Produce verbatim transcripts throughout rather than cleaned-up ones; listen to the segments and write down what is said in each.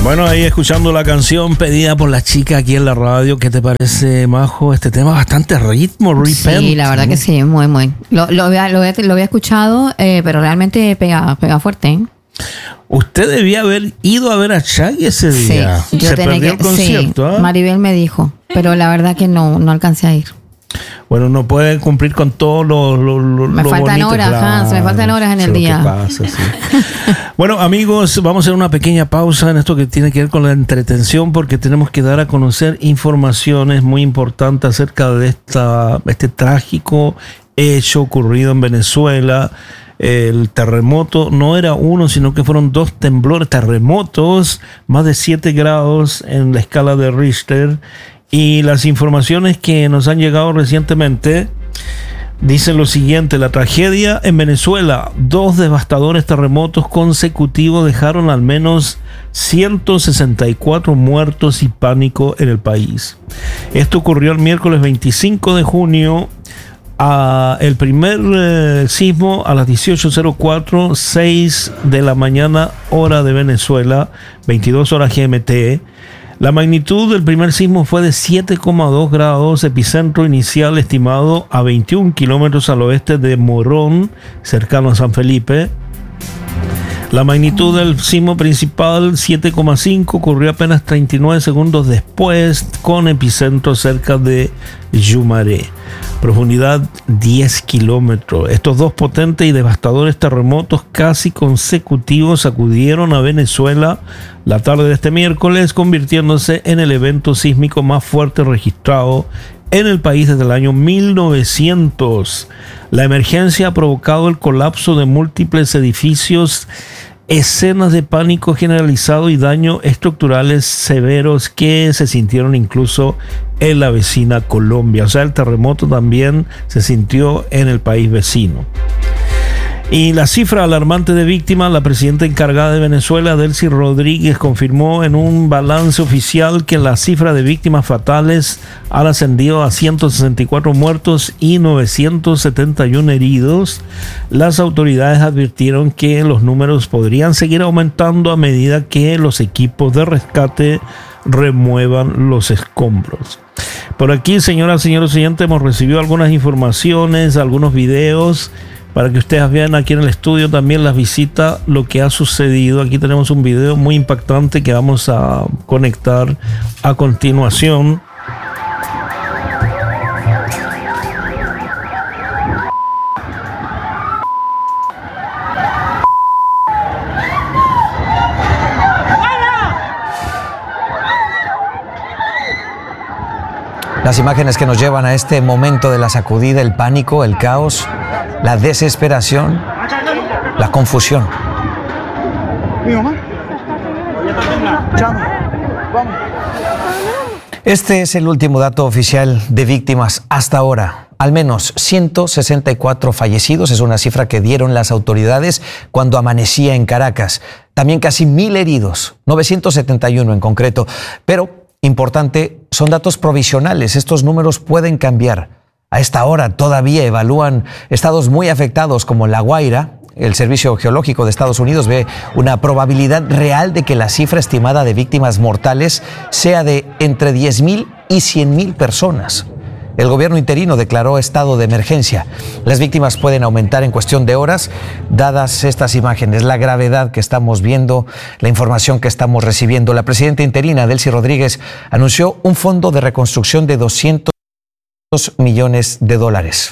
Bueno, ahí escuchando la canción pedida por la chica aquí en la radio. ¿Qué te parece, Majo? Este tema bastante ritmo, Repent. Sí, la verdad ¿no? que sí, muy, muy. Lo, lo, había, lo, había, lo había escuchado, eh, pero realmente pega, pega fuerte, ¿eh? Usted debía haber ido a ver a Shaggy ese día. Sí, yo Se tenía perdió que, el concierto, sí, ¿eh? Maribel me dijo, pero la verdad que no, no alcancé a ir. Bueno, no puede cumplir con todo lo, lo, lo Me lo faltan bonito, horas, claro. Hans, me faltan horas en el Eso es día. lo que pasa, sí. Bueno, amigos, vamos a hacer una pequeña pausa en esto que tiene que ver con la entretención, porque tenemos que dar a conocer informaciones muy importantes acerca de esta, este trágico hecho ocurrido en Venezuela. El terremoto no era uno, sino que fueron dos temblores, terremotos, más de siete grados en la escala de Richter. Y las informaciones que nos han llegado recientemente dicen lo siguiente: la tragedia en Venezuela, dos devastadores terremotos consecutivos dejaron al menos ciento sesenta y cuatro muertos y pánico en el país. Esto ocurrió el miércoles veinticinco de junio. A el primer eh, sismo a las dieciocho cero cuatro, seis de la mañana, hora de Venezuela, veintidós horas G M T. La magnitud del primer sismo fue de siete coma dos grados, epicentro inicial estimado a veintiún kilómetros al oeste de Morón, cercano a San Felipe. La magnitud del sismo principal, siete coma cinco, ocurrió apenas treinta y nueve segundos después, con epicentro cerca de Yumaré. Profundidad diez kilómetros. Estos dos potentes y devastadores terremotos casi consecutivos sacudieron a Venezuela la tarde de este miércoles, convirtiéndose en el evento sísmico más fuerte registrado en el país desde el año mil novecientos. La emergencia ha provocado el colapso de múltiples edificios, escenas de pánico generalizado y daños estructurales severos que se sintieron incluso en la vecina Colombia. O sea, el terremoto también se sintió en el país vecino. Y la cifra alarmante de víctimas, la presidenta encargada de Venezuela, Delcy Rodríguez, confirmó en un balance oficial que la cifra de víctimas fatales ha ascendido a ciento sesenta y cuatro muertos y novecientos setenta y uno heridos. Las autoridades advirtieron que los números podrían seguir aumentando a medida que los equipos de rescate remuevan los escombros. Por aquí, señoras y señores oyentes, hemos recibido algunas informaciones, algunos videos, para que ustedes vean aquí en el estudio también las visitas, lo que ha sucedido. Aquí tenemos un video muy impactante que vamos a conectar a continuación. Las imágenes que nos llevan a este momento de la sacudida, el pánico, el caos, la desesperación, la confusión. Este es el último dato oficial de víctimas hasta ahora. Al menos ciento sesenta y cuatro fallecidos, es una cifra que dieron las autoridades cuando amanecía en Caracas. También casi mil heridos, novecientos setenta y uno en concreto. Pero, importante, son datos provisionales. Estos números pueden cambiar. A esta hora todavía evalúan estados muy afectados como La Guaira. El Servicio Geológico de Estados Unidos ve una probabilidad real de que la cifra estimada de víctimas mortales sea de entre diez mil y cien mil personas. El gobierno interino declaró estado de emergencia. Las víctimas pueden aumentar en cuestión de horas, dadas estas imágenes, la gravedad que estamos viendo, la información que estamos recibiendo. La presidenta interina, Delcy Rodríguez, anunció un fondo de reconstrucción de doscientos millones de dólares.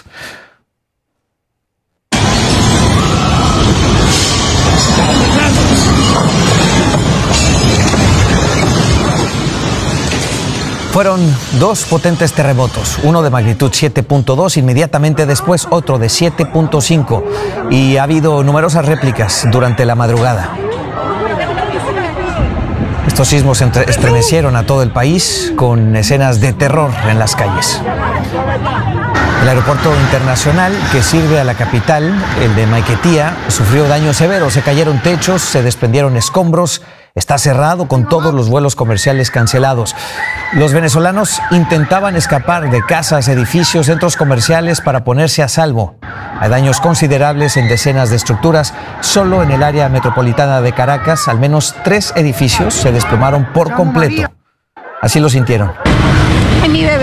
Fueron dos potentes terremotos, uno de magnitud siete punto dos, inmediatamente después otro de siete punto cinco, y ha habido numerosas réplicas durante la madrugada. Estos sismos estremecieron a todo el país con escenas de terror en las calles. El aeropuerto internacional que sirve a la capital, el de Maiquetía, sufrió daños severos. Se cayeron techos, se desprendieron escombros está cerrado con todos los vuelos comerciales cancelados. Los venezolanos intentaban escapar de casas, edificios, centros comerciales para ponerse a salvo. Hay daños considerables en decenas de estructuras. Solo en el área metropolitana de Caracas, al menos tres edificios se desplomaron por completo. Así lo sintieron. Mi bebé.